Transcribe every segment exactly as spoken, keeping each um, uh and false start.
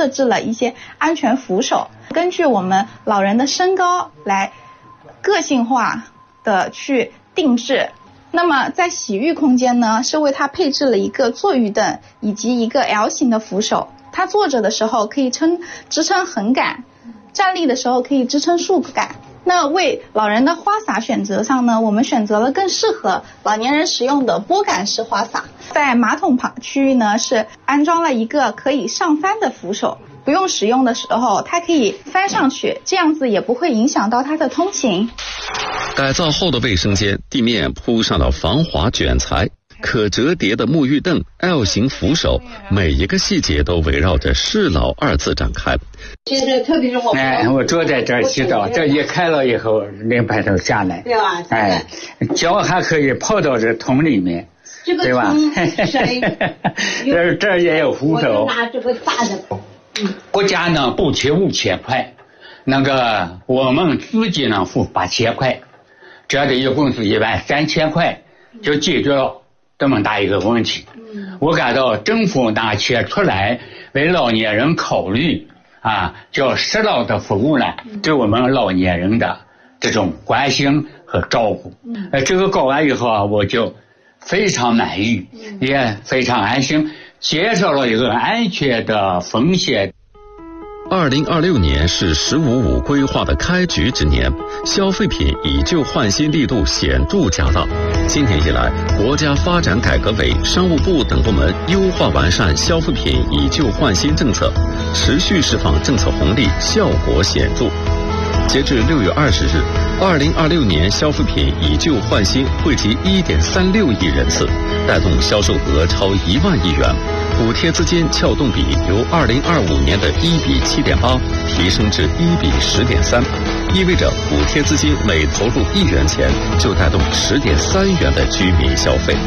设置了一些安全扶手，根据我们老人的身高来个性化的去定制。那么在洗浴空间呢，是为它配置了一个坐浴凳以及一个 L 型的扶手，它坐着的时候可以撑支撑横杆，站立的时候可以支撑竖杆。那为老人的花洒选择上呢，我们选择了更适合老年人使用的拨杆式花洒。在马桶旁区域呢，是安装了一个可以上翻的扶手，不用使用的时候它可以翻上去，这样子也不会影响到它的通行。 改造后的卫生间地面铺上了防滑卷材，可折叠的沐浴凳、L 型扶手，每一个细节都围绕着适老二字展开。 其实特别是我， 哎，我坐在这儿洗澡，这一开了以后，淋巴头下来， 对吧？ 哎，脚还可以泡到这桶里面， 这个对吧？这这也有扶手。 拿这个大的。 嗯，国家呢不缺五千块，那个我们自己呢付八千块，这的一共是一万三千块，就解决了这么大一个问题。嗯，我感到政府拿钱出来为老年人考虑啊，叫适老的服务呢，对我们老年人的这种关心和照顾。嗯，呃，这个搞完以后啊，我就非常满意，也非常安心。介绍了一个安全的风险。 二零二六年是“十五五”规划的开局之年，消费品以旧换新力度显著加大。今年以来，国家发展改革委、商务部等部门优化完善消费品以旧换新政策，持续释放政策红利，效果显著。截至六月二十日，二零二六年消费品以旧换新惠及一点三六亿人次，带动销售额超一万亿元。补贴资金撬动比由二零二五年的一比七点八提升至一比十点三，意味着补贴资金每投入一元钱就带动十点三元的居民消费。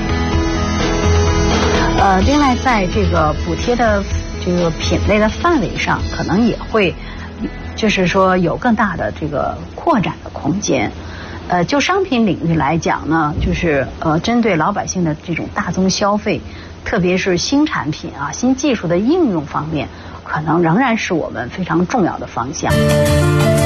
呃，另外在这个补贴的这个品类的范围上，可能也会就是说有更大的这个扩展的空间。呃，就商品领域来讲呢，就是呃，针对老百姓的这种大宗消费，特别是新产品啊、新技术的应用方面，可能仍然是我们非常重要的方向。